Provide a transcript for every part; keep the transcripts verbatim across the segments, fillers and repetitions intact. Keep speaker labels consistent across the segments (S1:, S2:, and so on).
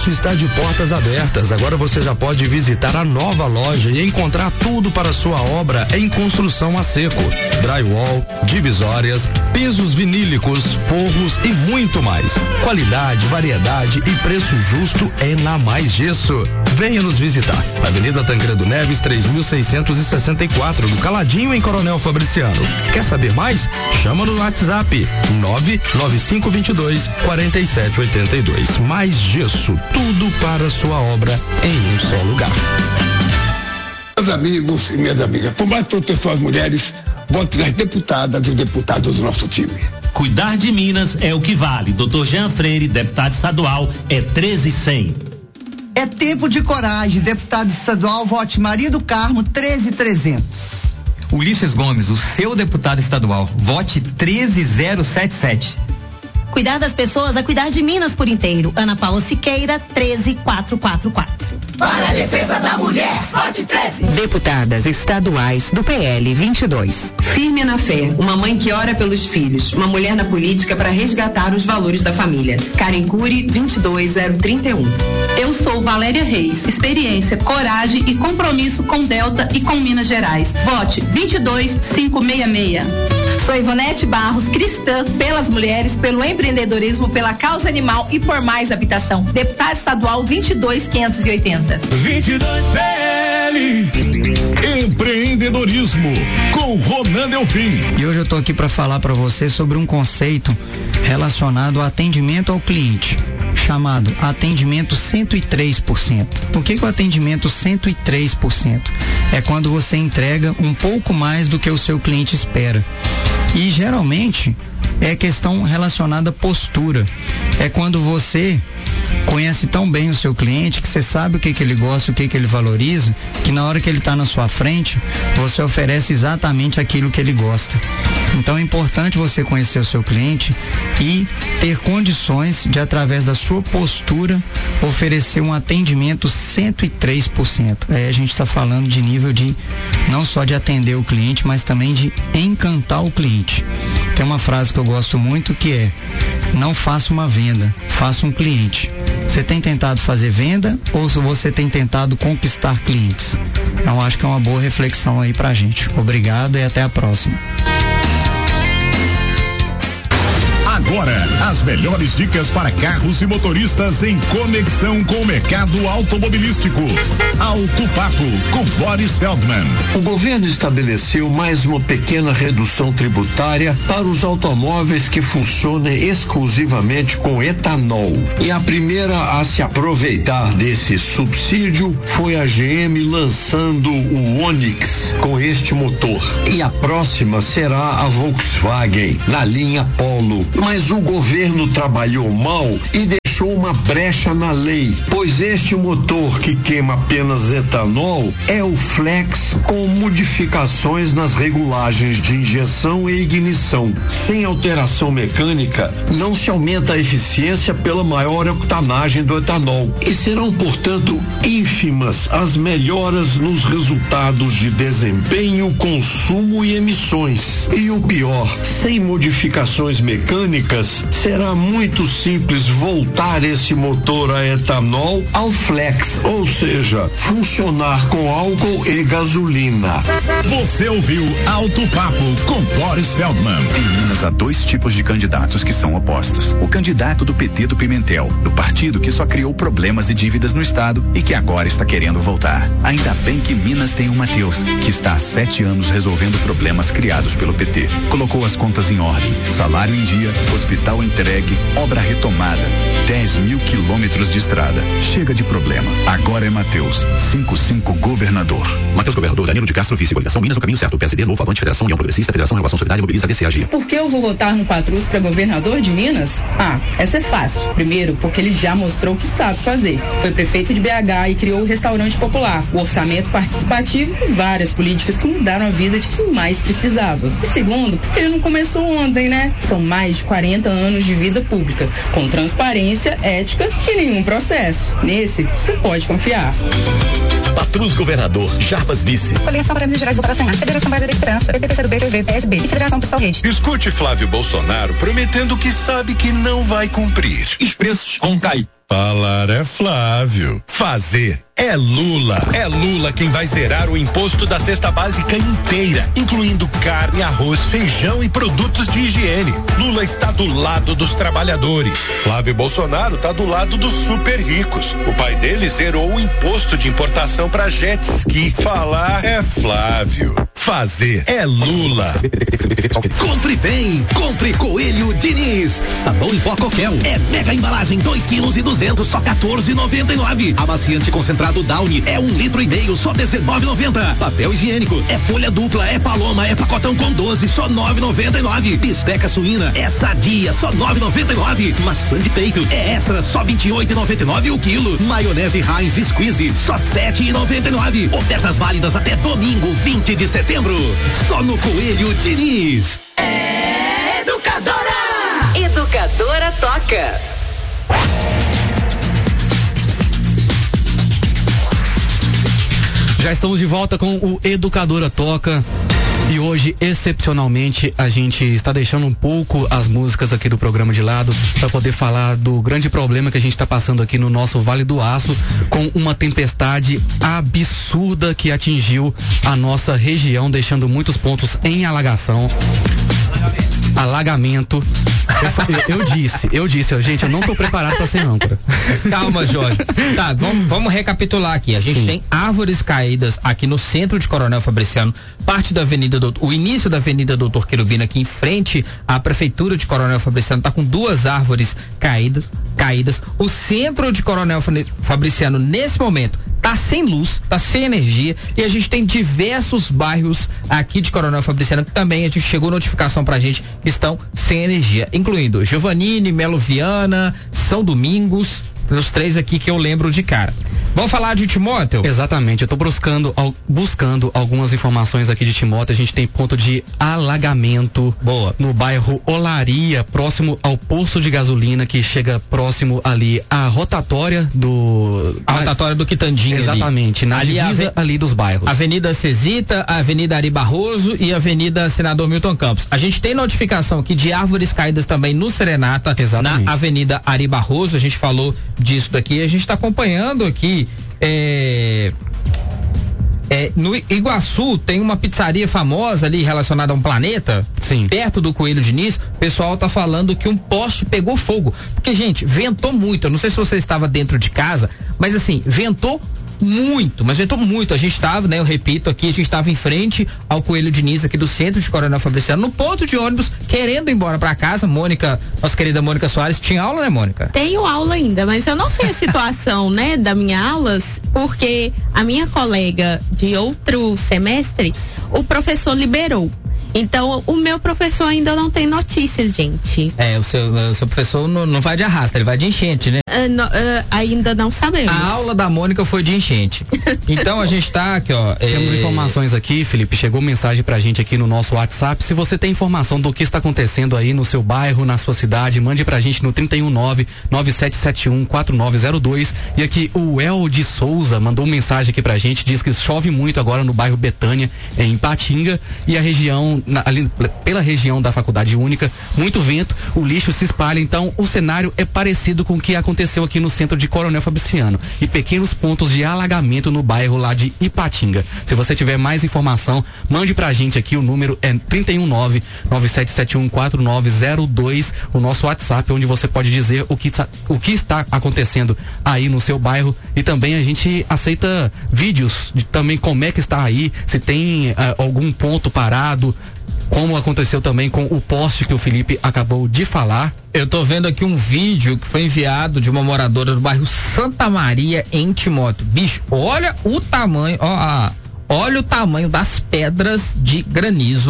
S1: Comércio está de portas abertas. Agora você já pode visitar a nova loja e encontrar tudo para sua obra em construção a seco. Drywall, divisórias, pisos vinílicos, forros e muito mais. Qualidade, variedade e preço justo é na Mais Gesso. Venha nos visitar. Avenida Tancredo Neves, três mil seiscentos e sessenta e quatro, do Caladinho, em Coronel Fabriciano. Quer saber mais? Chama no WhatsApp nove nove cinco dois dois, quatro sete oito dois. Mais Gesso, tudo para sua obra em um só lugar.
S2: Meus amigos e minhas amigas, por mais proteção às mulheres, vote nas deputadas e os deputados do nosso time.
S3: Cuidar de Minas é o que vale. doutor Jean Freire, deputado estadual, é treze cem.
S4: É tempo de coragem. Deputado estadual, vote Maria do Carmo, treze trezentos.
S5: Ulisses Gomes, o seu deputado estadual, vote treze zero setenta e sete.
S6: Cuidar das pessoas é cuidar de Minas por inteiro. Ana Paula Siqueira, treze quatrocentos e quarenta e quatro.
S7: Para a defesa da mulher, vote treze.
S8: Deputadas estaduais do P L vinte e dois.
S9: Firme na fé, uma mãe que ora pelos filhos, uma mulher na política para resgatar os valores da família. Karen Cury, vinte e dois zero trinta e um.
S10: Eu sou Valéria Reis, experiência, coragem e compromisso com Delta e com Minas Gerais. Vote vinte e dois quinhentos e sessenta e seis.
S11: Sou Ivonete Barros, cristã, pelas mulheres, pelo empreendedorismo, pela causa animal e por mais habitação. Deputado estadual vinte e dois quinhentos e oitenta.
S12: vinte e dois P L. Empreendedorismo com Ronan Delfim.
S13: E hoje eu tô aqui para falar para você sobre um conceito relacionado ao atendimento ao cliente, chamado atendimento cento e três por cento. O que que é o atendimento cento e três por cento? É quando você entrega um pouco mais do que o seu cliente espera. E geralmente é questão relacionada à postura. É quando você conhece tão bem o seu cliente que você sabe o que que ele gosta, o que que ele valoriza, que na hora que ele está na sua frente, você oferece exatamente aquilo que ele gosta. Então é importante você conhecer o seu cliente e ter condições de, através da sua postura, oferecer um atendimento cento e três por cento. Aí a gente está falando de nível de não só de atender o cliente, mas também de encantar o cliente. Tem uma frase que eu gosto muito que é: não faça uma venda, faça um cliente. Você tem tentado fazer venda ou você tem tentado conquistar clientes? Então acho que é uma boa reflexão aí pra gente. Obrigado e até a próxima.
S12: Agora, as melhores dicas para carros e motoristas em conexão com o mercado automobilístico. Alto Papo com Boris Feldman.
S14: O governo estabeleceu mais uma pequena redução tributária para os automóveis que funcionem exclusivamente com etanol. E a primeira a se aproveitar desse subsídio foi a G M, lançando o Onix com este motor. E a próxima será a Volkswagen na linha Polo. Mas o governo trabalhou mal e deixou uma brecha na lei, pois este motor que queima apenas etanol é o Flex, com modificações nas regulagens de injeção e ignição. Sem alteração mecânica, não se aumenta a eficiência pela maior octanagem do etanol e serão, portanto, ínfimas as melhoras nos resultados de desempenho, consumo e emissões. E o pior, sem modificações mecânicas, será muito simples voltar esse motor a etanol ao Flex, ou seja, funcionar com álcool e gasolina.
S12: Você ouviu Alto Papo com Boris Feldman.
S15: Em Minas há dois tipos de candidatos que são opostos. O candidato do P T do Pimentel, do partido que só criou problemas e dívidas no estado e que agora está querendo voltar. Ainda bem que Minas tem o Matheus, que está há sete anos resolvendo problemas criados pelo P T. Colocou as contas em ordem, salário em dia, hospital entregue, obra retomada, dez mil quilômetros de estrada. Chega de problema. Agora é Matheus, cinquenta e cinco governador.
S16: Matheus Governador, Danilo de Castro, vice, coligação Minas no caminho certo. P S D, Novo, Avante, Federação, União Progressista, Federação, Relação Solidária, Mobiliza, D C A G.
S11: Por que eu vou votar no Patrus para governador de Minas? Ah, essa é fácil. Primeiro, porque ele já mostrou o que sabe fazer. Foi prefeito de B H e criou o restaurante popular, o orçamento participativo e várias políticas que mudaram a vida de quem mais precisava. E segundo, porque ele não começou ontem, né? São mais de quarenta anos de vida pública, com transparência, ética e nenhum processo. Nesse, você pode confiar.
S17: Patrus Governador, Jarbas Vice.
S18: Coligação para Minas Gerais, vou para a Senhar. Federação Brasil da Esperança, P T, P C do B, P V, P S B e Federação Pessoal Rede.
S19: Escute Flávio Bolsonaro prometendo que sabe que não vai cumprir.
S17: Os preços vão cair.
S19: Falar é Flávio. Fazer é Lula. É Lula quem vai zerar o imposto da cesta básica inteira, incluindo carne, arroz, feijão e produtos de higiene. Lula está do lado dos trabalhadores. Flávio Bolsonaro está do lado dos super ricos. O pai dele zerou o imposto de importação para jet ski. Falar é Flávio. Fazer é Lula.
S17: Compre bem, compre Coelho Diniz. Sabão em pó Coquel. É mega embalagem, dois quilos e duzentos, só quatorze e noventa e nove. Amaciante concentrado Downy é um litro e meio, só dezenove e noventa. Papel higiênico é folha dupla, é Paloma, é pacotão com doze, só nove e noventa e nove. Bisteca suína é Sadia, só nove e noventa e nove. Maçã de peito é Extra, só vinte e oito e noventa e nove o quilo. Maionese Heinz Squeeze, só sete e noventa e nove. Ofertas válidas até domingo, vinte de setembro. Só no Coelho Diniz.
S7: É Educadora.
S9: Educadora toca.
S5: Já estamos de volta com o Educadora Toca. E hoje, excepcionalmente, a gente está deixando um pouco as músicas aqui do programa de lado para poder falar do grande problema que a gente está passando aqui no nosso Vale do Aço, com uma tempestade absurda que atingiu a nossa região, deixando muitos pontos em alagação. Alagamento. Eu, eu disse, eu disse, gente, eu não tô preparado para ser âncora.
S20: Calma, Jorge. Tá, vamos, vamos recapitular aqui. A gente Sim. tem árvores caídas aqui no centro de Coronel Fabriciano, parte da Avenida do, o início da Avenida Doutor Querubino, aqui em frente à Prefeitura de Coronel Fabriciano, tá com duas árvores caídas, caídas. O centro de Coronel Fabriciano, nesse momento, tá sem luz, tá sem energia, e a gente tem diversos bairros aqui de Coronel Fabriciano que também a gente chegou notificação pra gente que estão sem energia, incluindo Giovanini, Melo Viana, São Domingos, os três aqui que eu lembro de cara. Vamos falar de Timóteo?
S5: Exatamente, eu tô buscando, buscando algumas informações aqui de Timóteo. A gente tem ponto de alagamento
S20: Boa.
S5: no bairro Olaria, próximo ao posto de gasolina, que chega próximo ali à rotatória do...
S20: A rotatória do Quitandinho.
S5: Exatamente,
S20: ali.
S5: na
S20: ali
S5: divisa ali dos bairros.
S20: Avenida Cesita, Avenida Ari Barroso e Avenida Senador Milton Campos. A gente tem notificação aqui de árvores caídas também no Serenata,
S5: Exatamente.
S20: na Avenida Ari Barroso. A gente falou disso daqui, a gente está acompanhando aqui é, é, no Iguaçu tem uma pizzaria famosa ali relacionada a um planeta,
S5: Sim.
S20: perto do Coelho Diniz. O pessoal tá falando que um poste pegou fogo, porque, gente, ventou muito. Eu não sei se você estava dentro de casa, mas assim, ventou muito, mas ventou muito. A gente estava, né, eu repito aqui, a gente estava em frente ao Coelho Diniz aqui do centro de Coronel Fabriciano, no ponto de ônibus, querendo ir embora para casa. Mônica, nossa querida Mônica Soares, tinha aula, né, Mônica?
S6: Tenho aula ainda, mas eu não sei a situação, né, da minha aulas, porque a minha colega de outro semestre, o professor liberou. Então, o meu professor ainda não tem notícias, gente.
S20: É, o seu, o seu professor não, não vai de arrasta, ele vai de enchente, né?
S6: Uh, no, uh, ainda não sabemos.
S20: A aula da Mônica foi de enchente. Então, a gente tá aqui, ó.
S5: Temos
S20: é...
S5: informações aqui, Felipe, chegou mensagem pra gente aqui no nosso WhatsApp. Se você tem informação do que está acontecendo aí no seu bairro, na sua cidade, mande pra gente no trinta e um nove, nove sete sete um, quatro nove zero dois. E aqui o El de Souza mandou uma mensagem aqui pra gente, diz que chove muito agora no bairro Betânia, em Ipatinga, e a região Na, ali, pela região da Faculdade Única, muito vento, o lixo se espalha. Então o cenário é parecido com o que aconteceu aqui no centro de Coronel Fabriciano, e pequenos pontos de alagamento no bairro lá de Ipatinga. Se você tiver mais informação, mande pra gente aqui, o número é trinta e um nove, nove sete sete um, quatro nove zero dois, o nosso WhatsApp, onde você pode dizer o que, o que está acontecendo aí no seu bairro. E também a gente aceita vídeos de também como é que está aí, se tem uh, algum ponto parado, como aconteceu também com o poste que o Felipe acabou de falar.
S20: Eu tô vendo aqui um vídeo que foi enviado de uma moradora do bairro Santa Maria, em Timóteo. Bicho, olha o tamanho, ó, olha o tamanho das pedras de granizo que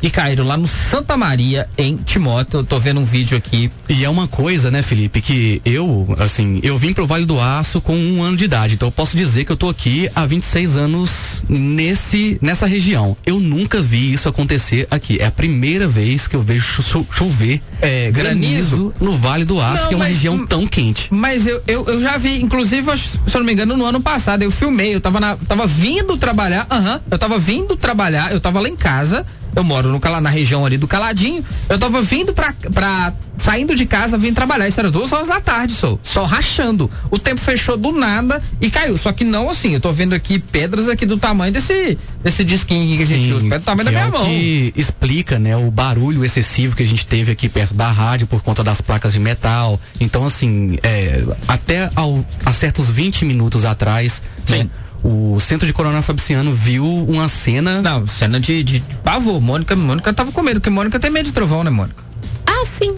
S20: que caíram lá no Santa Maria, em Timóteo. Eu tô vendo um vídeo aqui.
S5: E é uma coisa, né, Felipe, que eu, assim, eu vim pro Vale do Aço com um ano de idade, então eu posso dizer que eu tô aqui há vinte e seis anos nesse, nessa região. Eu nunca vi isso acontecer aqui. É a primeira vez que eu vejo cho chover
S20: é, granizo,
S5: granizo no Vale do Aço, não, que é uma
S20: mas,
S5: região tão quente.
S20: Mas eu, eu, eu já vi, inclusive, se eu não me engano, no ano passado, eu filmei, eu tava, na, tava vindo trabalhar, aham, uh-huh, eu tava vindo trabalhar, eu tava lá em casa, eu moro no, na região ali do Caladinho, eu tava vindo pra, pra saindo de casa, vim trabalhar, isso era duas horas da tarde, só, só rachando, o tempo fechou do nada e caiu, só que não assim, eu tô vendo aqui pedras aqui do tamanho desse, desse disquinho aqui que Sim, a gente usa, do tamanho da minha
S5: é
S20: mão.
S5: Que explica, né, o barulho excessivo que a gente teve aqui perto da rádio por conta das placas de metal, então assim, é, até ao, a certos vinte minutos atrás, né, o Centro de Coronel Fabriciano viu uma cena...
S20: Não, cena de, de, de pavor. Mônica, Mônica tava com medo, porque Mônica tem medo de trovão, né, Mônica?
S6: Ah, sim.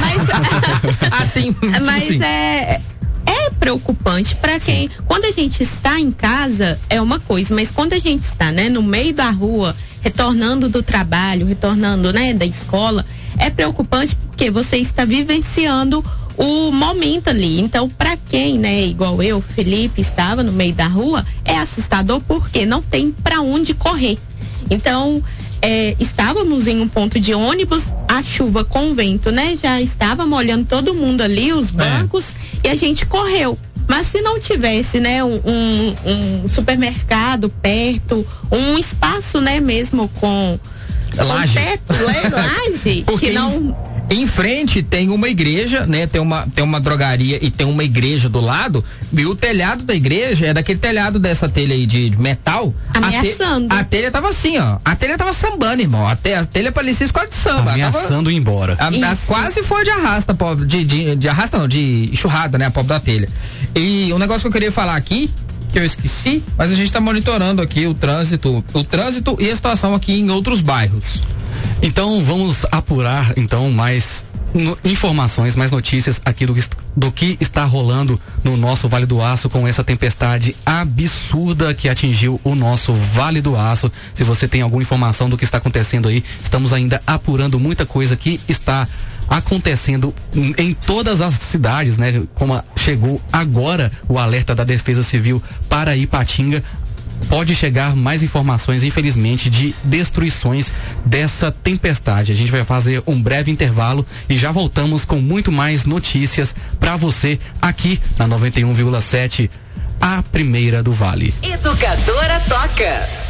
S6: Mas,
S20: ah, sim.
S6: Mas
S20: sim.
S6: é... É preocupante para quem, quando a gente está em casa é uma coisa, mas quando a gente está, né, no meio da rua, retornando do trabalho, retornando, né, da escola, é preocupante porque você está vivenciando o momento ali. Então, para quem, né, igual eu, Felipe, estava no meio da rua, é assustador porque não tem para onde correr. Então, é, estávamos em um ponto de ônibus, a chuva com o vento, né, já estava molhando todo mundo ali, os bancos, é. e a gente correu. Mas se não tivesse, né, um, um, um supermercado perto, um espaço, né, mesmo com
S20: laje,
S6: com teto, laje,
S20: que
S6: não...
S20: Em frente tem uma igreja, né? Tem uma, tem uma drogaria e tem uma igreja do lado. E o telhado da igreja é daquele telhado dessa telha aí de, de metal.
S6: Ameaçando.
S20: A, te, a telha tava assim, ó. A telha tava sambando, irmão. A, te, a telha parecia escola de samba.
S5: Ameaçando ir embora.
S20: A, a, quase foi de arrasta, pobre. De, de, de arrasta não, de enxurrada, né? A pobre da telha. E um negócio que eu queria falar aqui, que eu esqueci, mas a gente tá monitorando aqui o trânsito, o trânsito e a situação aqui em outros bairros.
S5: Então vamos apurar então mais no, informações, mais notícias aqui do, do que está rolando no nosso Vale do Aço com essa tempestade absurda que atingiu o nosso Vale do Aço. Se você tem alguma informação do que está acontecendo aí, estamos ainda apurando muita coisa que está acontecendo em, em todas as cidades, né? Como chegou agora o alerta da Defesa Civil para Ipatinga, pode chegar mais informações, infelizmente, de destruições dessa tempestade. A gente vai fazer um breve intervalo e já voltamos com muito mais notícias para você aqui na noventa e um vírgula sete, a primeira do Vale.
S8: Educadora Toca.